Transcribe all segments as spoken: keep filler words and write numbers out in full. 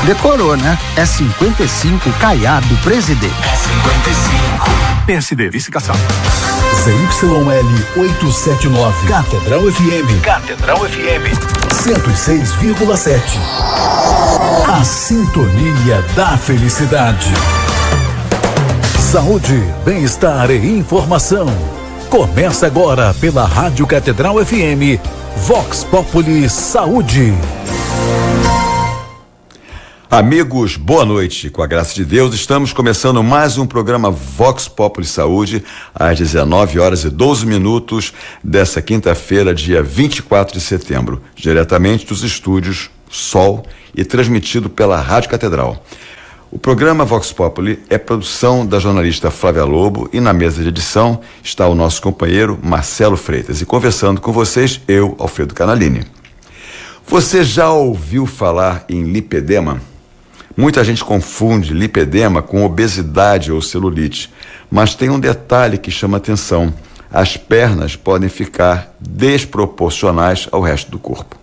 Decorou, né? É cinquenta e cinco Caiado Presidente. É cinquenta e cinco. P S D, vice-cação. Z Y L oitocentos e setenta e nove. Catedral F M. Catedral F M. cento e seis vírgula sete. A sintonia da felicidade. Saúde, bem-estar e informação. Começa agora pela Rádio Catedral F M. Vox Populi Saúde. Amigos, boa noite. Com a graça de Deus, estamos começando mais um programa Vox Populi Saúde, às dezenove horas e doze minutos dessa quinta-feira, dia vinte e quatro de setembro, diretamente dos estúdios Sol e transmitido pela Rádio Catedral. O programa Vox Populi é produção da jornalista Flávia Lobo e na mesa de edição está o nosso companheiro Marcelo Freitas. E conversando com vocês, eu, Alfredo Canalini. Você já ouviu falar em lipedema? Muita gente confunde lipedema com obesidade ou celulite, mas tem um detalhe que chama atenção: as pernas podem ficar desproporcionais ao resto do corpo.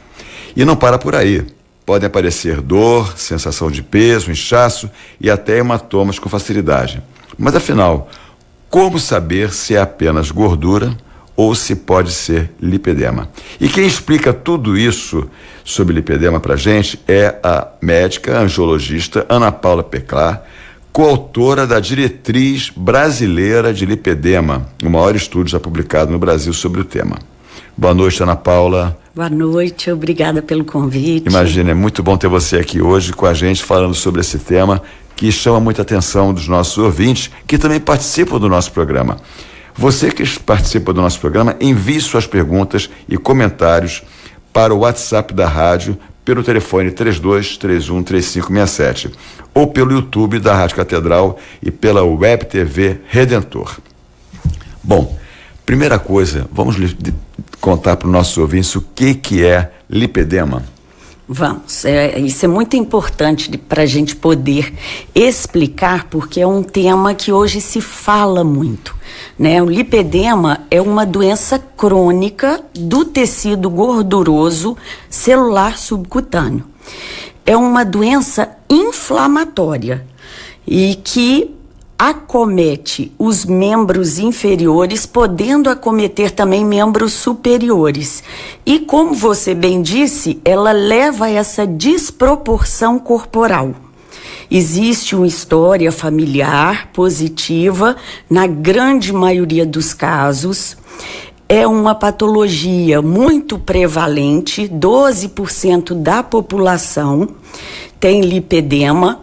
E não para por aí. Podem aparecer dor, sensação de peso, inchaço e até hematomas com facilidade. Mas afinal, como saber se é apenas gordura ou se pode ser lipedema? E quem explica tudo isso sobre lipedema pra gente é a médica angiologista Ana Paula Peclar, coautora da Diretriz Brasileira de Lipedema, o maior estudo já publicado no Brasil sobre o tema. Boa noite, Ana Paula. Boa noite, obrigada pelo convite. Imagina, é muito bom ter você aqui hoje com a gente falando sobre esse tema que chama muita atenção dos nossos ouvintes, que também participam do nosso programa. Você que participa do nosso programa, envie suas perguntas e comentários para o WhatsApp da rádio pelo telefone três dois três um três cinco seis sete ou pelo YouTube da Rádio Catedral e pela Web T V Redentor. Bom, primeira coisa, vamos contar para os nossos ouvintes o que, que é lipedema. Vamos, é, isso é muito importante para a gente poder explicar, porque é um tema que hoje se fala muito, né? O lipedema é uma doença crônica do tecido gorduroso celular subcutâneo. É uma doença inflamatória e que acomete os membros inferiores, podendo acometer também membros superiores. E como você bem disse, ela leva a essa desproporção corporal. Existe uma história familiar positiva, na grande maioria dos casos. É uma patologia muito prevalente, doze por cento da população tem lipedema.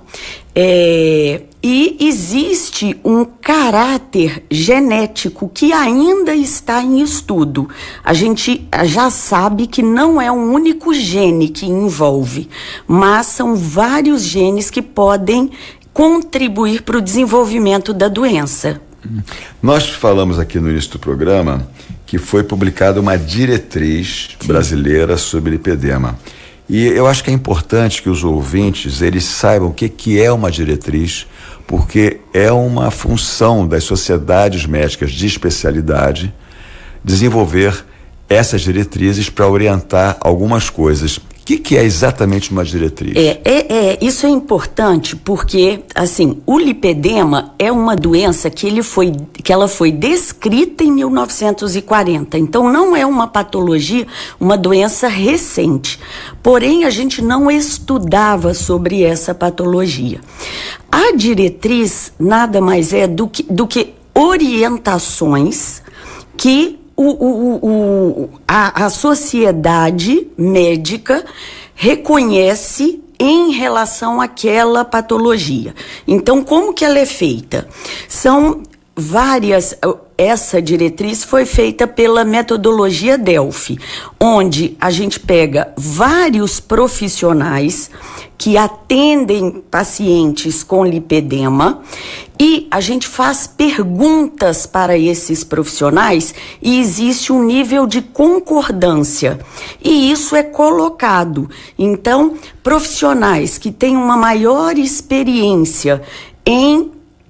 É, e existe um caráter genético que ainda está em estudo. A gente já sabe que não é um único gene que envolve, mas são vários genes que podem contribuir para o desenvolvimento da doença. Nós falamos aqui no início do programa que foi publicada uma diretriz Sim. brasileira sobre lipedema. E eu acho que é importante que os ouvintes, eles saibam o que, que é uma diretriz, porque é uma função das sociedades médicas de especialidade desenvolver essas diretrizes para orientar algumas coisas. O que, que é exatamente uma diretriz? É, é, é, isso é importante porque, assim, o lipedema é uma doença que, ele foi, que ela foi descrita em mil novecentos e quarenta. Então, não é uma patologia, uma doença recente. Porém, a gente não estudava sobre essa patologia. A diretriz nada mais é do que, do que orientações que O, o, o, a, a sociedade médica reconhece em relação àquela patologia. Então, como que ela é feita? São várias... Essa diretriz foi feita pela metodologia Delphi, onde a gente pega vários profissionais que atendem pacientes com lipedema e a gente faz perguntas para esses profissionais e existe um nível de concordância. E isso é colocado. Então, profissionais que têm uma maior experiência em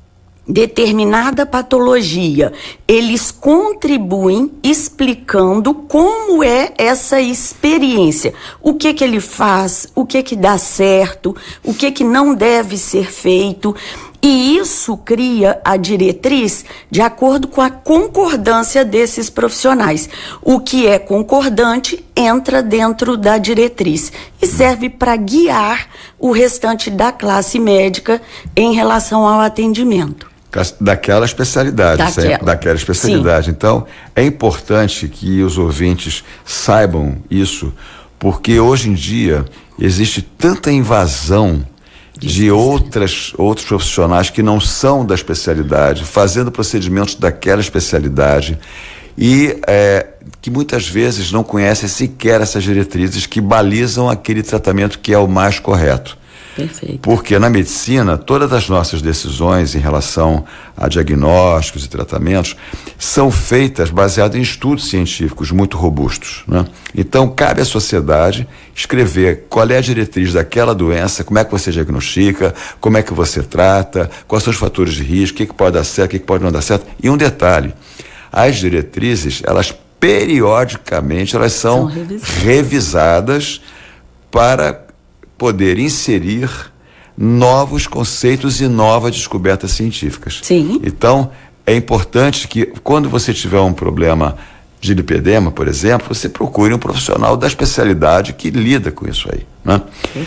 determinada patologia, eles contribuem explicando como é essa experiência, o que que ele faz, o que que dá certo, o que que não deve ser feito, e isso cria a diretriz de acordo com a concordância desses profissionais. O que é concordante entra dentro da diretriz e serve para guiar o restante da classe médica em relação ao atendimento. Daquela especialidade, Daquela, sempre, daquela especialidade. Sim. Então, é importante que os ouvintes saibam isso, porque hoje em dia existe tanta invasão de outras, outros profissionais que não são da especialidade, fazendo procedimentos daquela especialidade e é, que muitas vezes não conhecem sequer essas diretrizes que balizam aquele tratamento que é o mais correto. Perfeito. Porque na medicina, todas as nossas decisões em relação a diagnósticos e tratamentos são feitas baseadas em estudos científicos muito robustos, né? Então, cabe à sociedade escrever qual é a diretriz daquela doença, como é que você diagnostica, como é que você trata, quais são os fatores de risco, o que, que pode dar certo, o que, que pode não dar certo. E um detalhe, as diretrizes, elas periodicamente, elas são, são revisadas. revisadas para poder inserir novos conceitos e novas descobertas científicas. Sim. Então, é importante que quando você tiver um problema de lipedema, por exemplo, você procure um profissional da especialidade que lida com isso aí, né?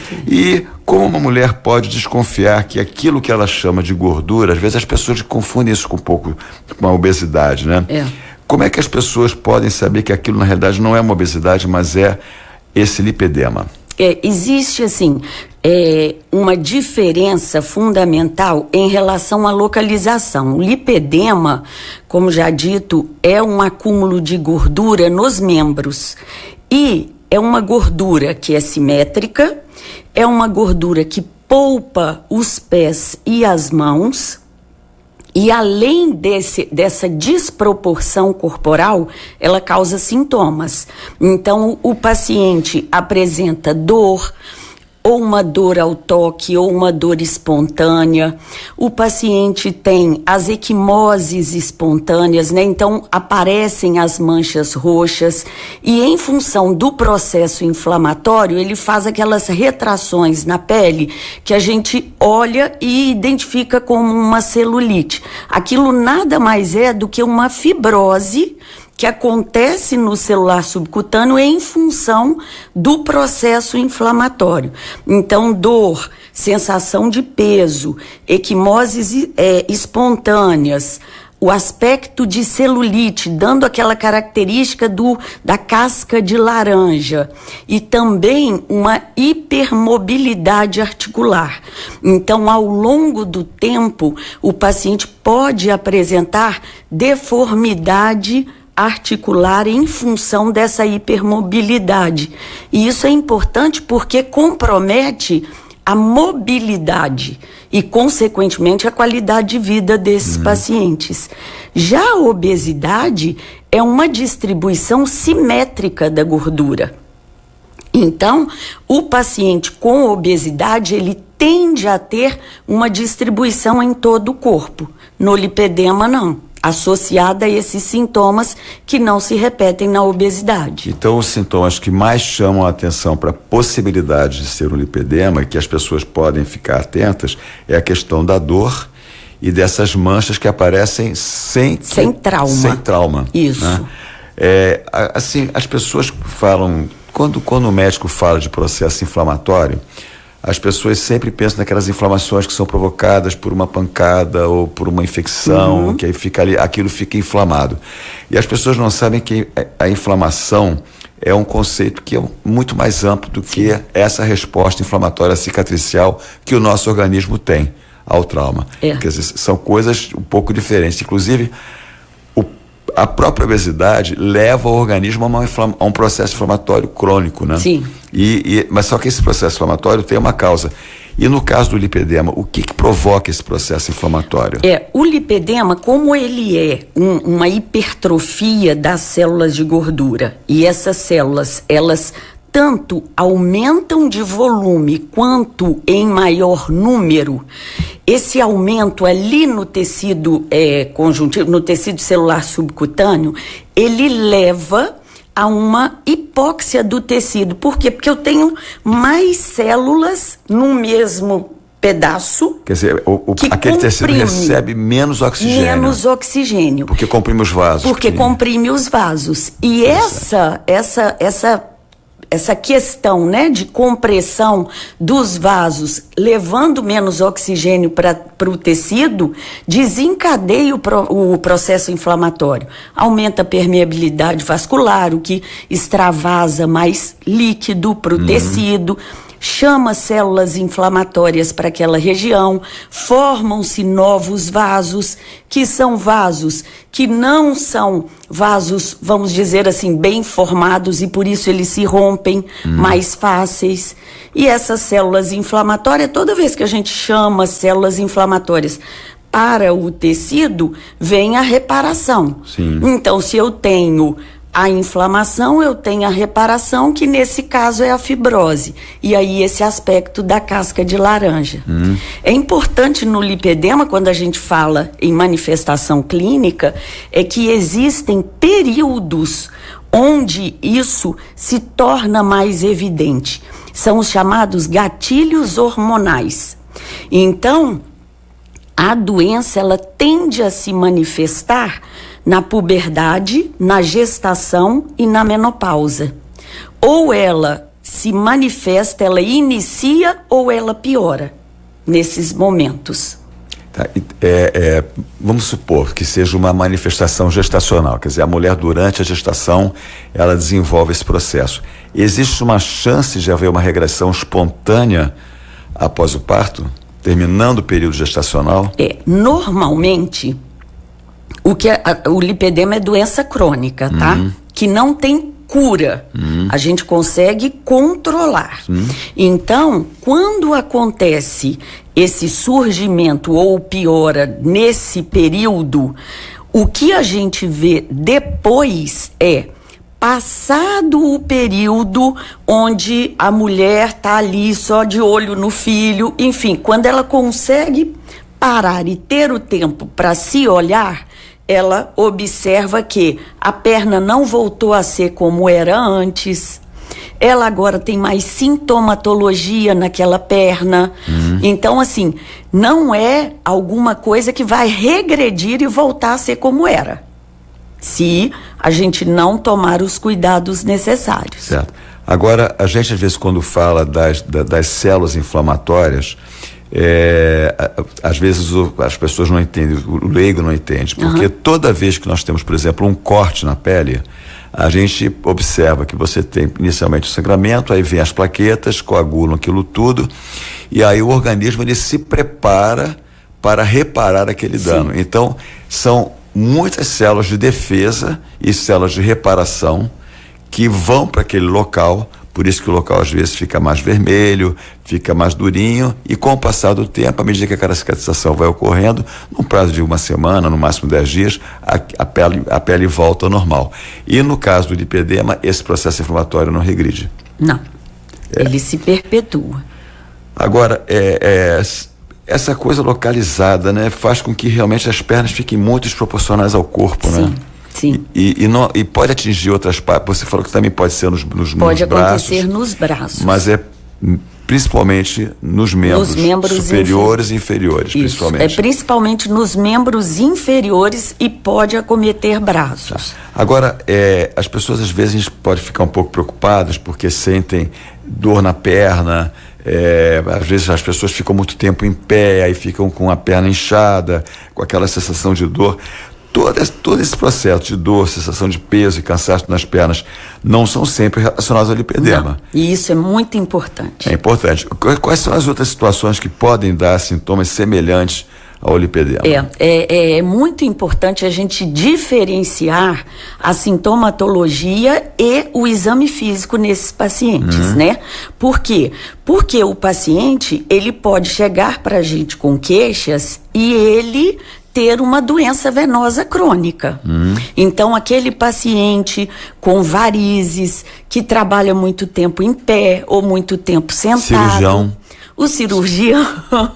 E como uma mulher pode desconfiar que aquilo que ela chama de gordura, às vezes as pessoas confundem isso com um pouco com a obesidade, né? É. Como é que as pessoas podem saber que aquilo na realidade não é uma obesidade, mas é esse lipedema? É, existe, assim, é, uma diferença fundamental em relação à localização. O lipedema, como já dito, é um acúmulo de gordura nos membros. E é uma gordura que é simétrica, é uma gordura que poupa os pés e as mãos. E além desse, dessa desproporção corporal, ela causa sintomas. Então, o paciente apresenta dor, ou uma dor ao toque, ou uma dor espontânea. O paciente tem as equimoses espontâneas, né? Então aparecem as manchas roxas e em função do processo inflamatório, ele faz aquelas retrações na pele que a gente olha e identifica como uma celulite. Aquilo nada mais é do que uma fibrose que acontece no celular subcutâneo em função do processo inflamatório. Então, dor, sensação de peso, equimoses é, espontâneas, o aspecto de celulite, dando aquela característica do, da casca de laranja, e também uma hipermobilidade articular. Então, ao longo do tempo, o paciente pode apresentar deformidade articular em função dessa hipermobilidade. E isso é importante porque compromete a mobilidade e, consequentemente, a qualidade de vida desses uhum. pacientes. Já a obesidade é uma distribuição simétrica da gordura. Então, o paciente com obesidade, ele tende a ter uma distribuição em todo o corpo. No lipedema, não. Associada a esses sintomas que não se repetem na obesidade. Então, os sintomas que mais chamam a atenção para a possibilidade de ser um lipedema e que as pessoas podem ficar atentas é a questão da dor e dessas manchas que aparecem sem, sem trauma. Sem trauma. Isso. Né? É, assim, as pessoas falam, quando, quando o médico fala de processo inflamatório, as pessoas sempre pensam naquelas inflamações que são provocadas por uma pancada ou por uma infecção, uhum. que aí fica ali, aquilo fica inflamado. E as pessoas não sabem que a inflamação é um conceito que é muito mais amplo do que Sim. essa resposta inflamatória cicatricial que o nosso organismo tem ao trauma. É. Quer dizer, são coisas um pouco diferentes. Inclusive, o, a própria obesidade leva o organismo a, uma inflama, a um processo inflamatório crônico, né? Sim. E, e, mas só que esse processo inflamatório tem uma causa. E no caso do lipedema, o que, que provoca esse processo inflamatório? É, o lipedema, como ele é um, uma hipertrofia das células de gordura, e essas células, elas tanto aumentam de volume quanto em maior número, esse aumento ali no tecido é, conjuntivo, no tecido celular subcutâneo, ele leva a uma hipóxia do tecido. Por quê? Porque eu tenho mais células no mesmo pedaço. Quer dizer, o, o, aquele tecido recebe menos oxigênio. Menos oxigênio. Porque comprime os vasos. Porque comprime os vasos. E essa, essa, essa, essa questão, né, de compressão dos vasos, levando menos oxigênio para o tecido, desencadeia o, pro, o processo inflamatório. Aumenta a permeabilidade vascular, o que extravasa mais líquido para o uhum. tecido. Chama células inflamatórias para aquela região, formam-se novos vasos, que são vasos que não são vasos, vamos dizer assim, bem formados, e por isso eles se rompem hum. mais fáceis. E essas células inflamatórias, toda vez que a gente chama células inflamatórias para o tecido, vem a reparação. Sim. Então, se eu tenho a inflamação, eu tenho a reparação, que nesse caso é a fibrose. E aí esse aspecto da casca de laranja. Hum. É importante no lipedema, quando a gente fala em manifestação clínica, é que existem períodos onde isso se torna mais evidente. São os chamados gatilhos hormonais. Então, a doença, ela tende a se manifestar na puberdade, na gestação e na menopausa. Ou ela se manifesta, ela inicia, ou ela piora nesses momentos. Tá, é, é, vamos supor que seja uma manifestação gestacional, quer dizer, a mulher durante a gestação, ela desenvolve esse processo. Existe uma chance de haver uma regressão espontânea após o parto, terminando o período gestacional? É, normalmente, o, que é, a, o lipedema é doença crônica, tá? Uhum. Que não tem cura. Uhum. A gente consegue controlar. Uhum. Então, quando acontece esse surgimento ou piora nesse período, o que a gente vê depois é, passado o período onde a mulher está ali só de olho no filho, enfim, quando ela consegue parar e ter o tempo para se olhar, ela observa que a perna não voltou a ser como era antes, ela agora tem mais sintomatologia naquela perna. Uhum. Então, assim, não é alguma coisa que vai regredir e voltar a ser como era, se a gente não tomar os cuidados necessários. Certo. Agora, a gente às vezes quando fala das, das, das células inflamatórias, É, às vezes o, as pessoas não entendem, o leigo não entende, porque uhum. toda vez que nós temos, por exemplo, um corte na pele, a gente observa que você tem inicialmente o sangramento, aí vem as plaquetas, coagulam aquilo tudo, e aí o organismo ele se prepara para reparar aquele Sim. dano. Então, são muitas células de defesa e células de reparação que vão para aquele local. Por isso que o local às vezes fica mais vermelho, fica mais durinho, e com o passar do tempo, à medida que aquela cicatrização vai ocorrendo, num prazo de uma semana, no máximo dez dias, a, a, pele, a pele volta ao normal. E no caso do lipedema, esse processo inflamatório não regride. Não, é. ele se perpetua. Agora, é, é, essa coisa localizada, né, faz com que realmente as pernas fiquem muito desproporcionais ao corpo, Sim. né? Sim. E, e, não, e pode atingir outras partes. Você falou que também pode ser nos, nos, pode nos braços. Pode acontecer nos braços. Mas é principalmente nos membros, nos membros superiores e inferiores. Isso, principalmente. É principalmente nos membros inferiores e pode acometer braços. Tá. Agora, é, as pessoas às vezes podem ficar um pouco preocupadas porque sentem dor na perna. É, às vezes as pessoas ficam muito tempo em pé, aí ficam com a perna inchada, com aquela sensação de dor. Todo esse, todo esse processo de dor, sensação de peso e cansaço nas pernas não são sempre relacionados ao lipedema. Não, e isso é muito importante. É importante. Quais são as outras situações que podem dar sintomas semelhantes ao lipedema? É, é, é muito importante a gente diferenciar a sintomatologia e o exame físico nesses pacientes, uhum. né? Por quê? Porque o paciente, ele pode chegar para a gente com queixas e ele ter uma doença venosa crônica. Hum. Então, aquele paciente com varizes, que trabalha muito tempo em pé ou muito tempo sentado. Cirurgião. O cirurgião.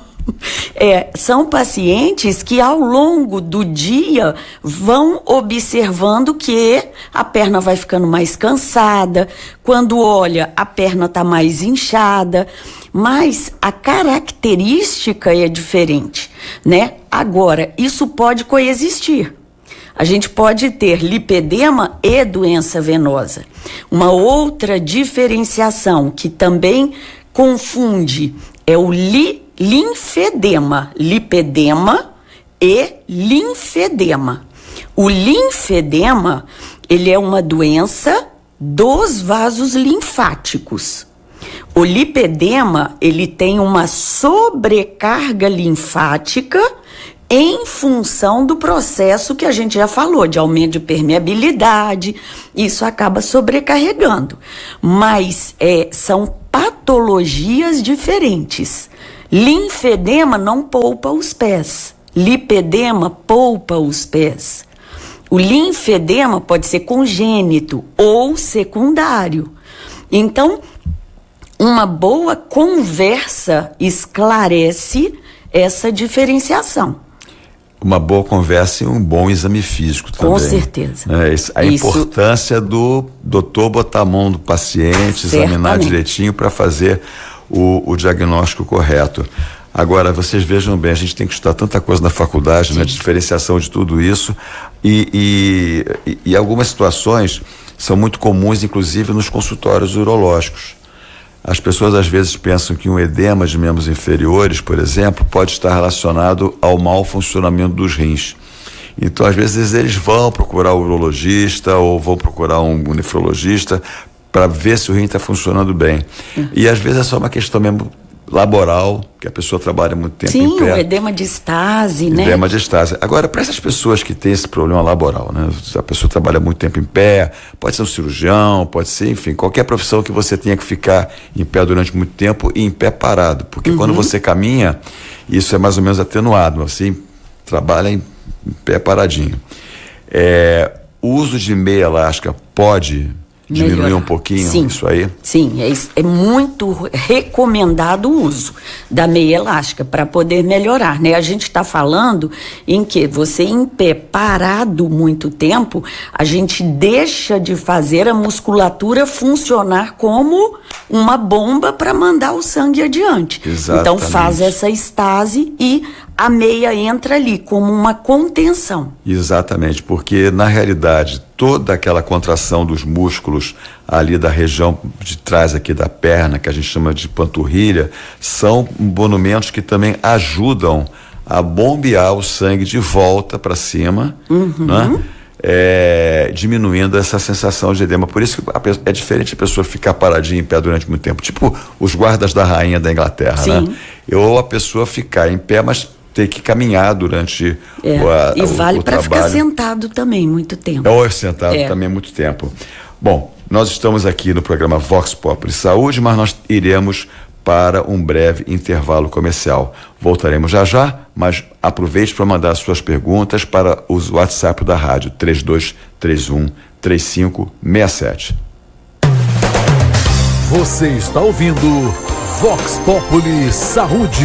É, são pacientes que ao longo do dia vão observando que a perna vai ficando mais cansada, quando olha a perna está mais inchada, mas a característica é diferente, né? Agora, isso pode coexistir. A gente pode ter lipedema e doença venosa. Uma outra diferenciação que também confunde é o li linfedema, lipedema e linfedema. O linfedema, ele é uma doença dos vasos linfáticos. O lipedema, ele tem uma sobrecarga linfática em função do processo que a gente já falou, de aumento de permeabilidade, isso acaba sobrecarregando. Mas é, são patologias diferentes. Linfedema não poupa os pés. Lipedema poupa os pés. O linfedema pode ser congênito ou secundário. Então, uma boa conversa esclarece essa diferenciação. Uma boa conversa e um bom exame físico também. Com certeza. É, isso, a isso... importância do doutor botar a mão do paciente, Certamente. examinar direitinho para fazer o, o diagnóstico correto. Agora, vocês vejam bem, a gente tem que estudar tanta coisa na faculdade, né, de diferenciação de tudo isso, e, e, e algumas situações são muito comuns, inclusive nos consultórios urológicos. As pessoas às vezes pensam que um edema de membros inferiores, por exemplo, pode estar relacionado ao mau funcionamento dos rins. Então, às vezes, eles vão procurar o urologista ou vão procurar um nefrologista para ver se o rim está funcionando bem. Uhum. E às vezes é só uma questão mesmo laboral, que a pessoa trabalha muito tempo Sim, em pé. Sim, o edema de estase, né? Edema de estase. Agora, para essas pessoas que têm esse problema laboral, né? A pessoa trabalha muito tempo em pé, pode ser um cirurgião, pode ser, enfim, qualquer profissão que você tenha que ficar em pé durante muito tempo e em pé parado. Porque uhum. quando você caminha, isso é mais ou menos atenuado, você trabalha em pé paradinho. É, o uso de meia elástica pode diminuir Melhorar. um pouquinho Sim. isso aí? Sim, é, é muito recomendado o uso da meia elástica para poder melhorar, né? A gente está falando em que você em pé parado muito tempo, a gente deixa de fazer a musculatura funcionar como uma bomba para mandar o sangue adiante. Exatamente. Então faz essa estase e a meia entra ali como uma contenção. Exatamente, porque na realidade toda aquela contração dos músculos ali da região de trás aqui da perna, que a gente chama de panturrilha, são monumentos que também ajudam a bombear o sangue de volta para cima, uhum. né? É, diminuindo essa sensação de edema. Por isso que a, é diferente a pessoa ficar paradinha em pé durante muito tempo, tipo os guardas da rainha da Inglaterra, Sim. né? Ou a pessoa ficar em pé, mas ter que caminhar durante é. o, a, e vale para ficar trabalho. sentado também muito tempo. Ou sentado é. também muito tempo. Bom, nós estamos aqui no programa Vox Populi Saúde, mas nós iremos para um breve intervalo comercial. Voltaremos já já, mas aproveite para mandar suas perguntas para o WhatsApp da rádio três dois três um, três cinco seis sete. Você está ouvindo Vox Populi Saúde.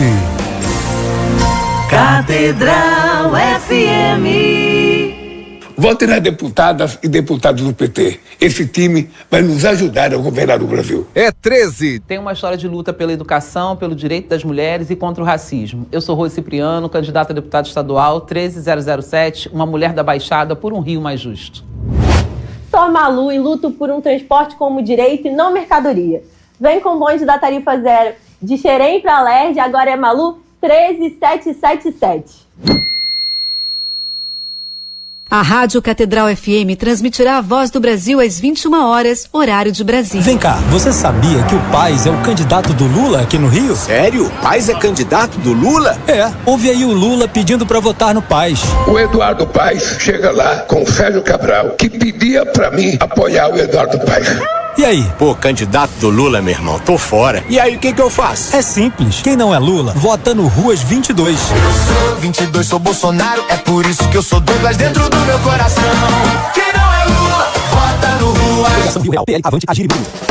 Catedral F M. Vote nas deputadas e deputados do P T. Esse time vai nos ajudar a governar o Brasil. É treze. Tem uma história de luta pela educação, pelo direito das mulheres e contra o racismo. Eu sou Rose Cipriano, candidata a deputado estadual treze zero zero sete, uma mulher da Baixada por um Rio mais justo. Sou a Malu e luto por um transporte como direito e não mercadoria. Vem com o bonde da tarifa zero de Xerém para Alerj, agora é Malu treze sete sete sete. A Rádio Catedral F M transmitirá a Voz do Brasil às vinte e uma horas, horário de Brasília. Vem cá, você sabia que o Paes é o candidato do Lula aqui no Rio? Sério? O Paes é candidato do Lula? É, ouve aí o Lula pedindo pra votar no Paes. O Eduardo Paes chega lá com o Sérgio Cabral, que pedia pra mim apoiar o Eduardo Paes. E aí? Pô, candidato do Lula, meu irmão, tô fora. E aí, o que que eu faço? É simples. Quem não é Lula, vota no Ruas vinte e dois. Eu sou vinte e dois, sou Bolsonaro, é por isso que eu sou Douglas dentro do meu coração. Quem não é Lula, vota no Ruas.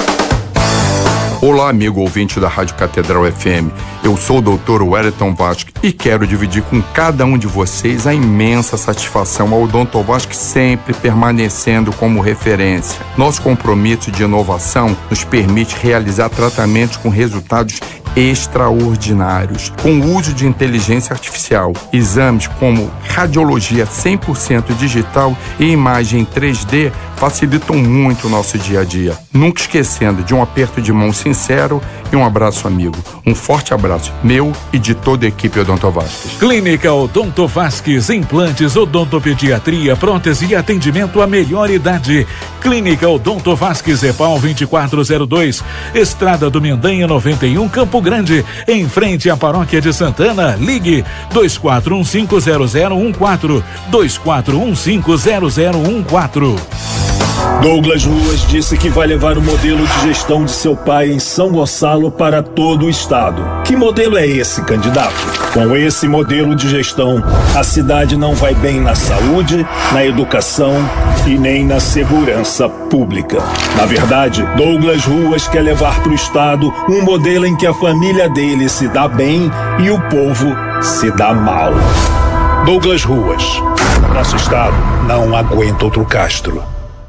Olá, amigo ouvinte da Rádio Catedral F M. Eu sou o doutor Wellington Vasque e quero dividir com cada um de vocês a imensa satisfação ao Odonto Vasque sempre permanecendo como referência. Nosso compromisso de inovação nos permite realizar tratamentos com resultados extraordinários, com o uso de inteligência artificial. Exames como radiologia cem por cento digital e imagem três D facilitam muito o nosso dia a dia. Nunca esquecendo de um aperto de mão sincero e um abraço amigo. Um forte abraço meu e de toda a equipe Odonto Vasques. Clínica Odonto Vasques, implantes, odontopediatria, prótese e atendimento à melhor idade. Clínica Odonto Vasques, EPAL vinte e quatro zero dois, Estrada do Mendanha noventa e um, Campo Grande, em frente à Paróquia de Santana. Ligue dois quatro um cinco zero zero um quatro, dois quatro um cinco zero zero um quatro. Douglas Ruas disse que vai levar o modelo de gestão de seu pai em São Gonçalo para todo o estado. Que modelo é esse, candidato? Com esse modelo de gestão, a cidade não vai bem na saúde, na educação e nem na segurança pública. Na verdade, Douglas Ruas quer levar para o estado um modelo em que a família dele se dá bem e o povo se dá mal. Douglas Ruas. Nosso estado não aguenta outro Castro.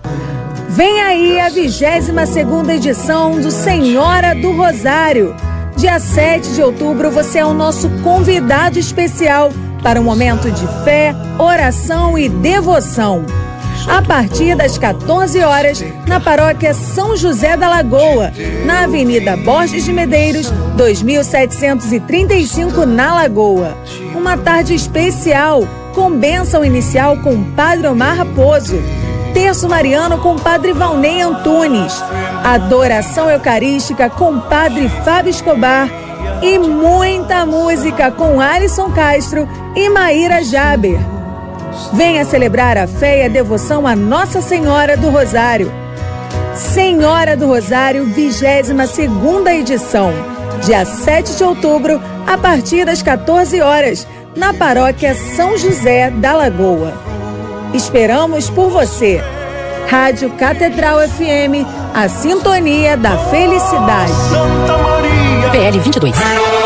Vem aí a vigésima segunda edição do Senhora do Rosário. Dia sete de outubro você é o nosso convidado especial para um momento de fé, oração e devoção. A partir das quatorze horas, na paróquia São José da Lagoa, na Avenida Borges de Medeiros, dois mil setecentos e trinta e cinco, na Lagoa. Uma tarde especial, com bênção inicial com o Padre Omar Raposo. Terço Mariano com Padre Valnei Antunes, adoração eucarística com Padre Fábio Escobar e muita música com Alisson Castro e Maíra Jaber. Venha celebrar a fé e a devoção a Nossa Senhora do Rosário. Senhora do Rosário, vigésima segunda edição, dia sete de outubro, a partir das quatorze horas, na paróquia São José da Lagoa. Esperamos por você. Rádio Catedral F M, a sintonia da felicidade. P L vinte e dois.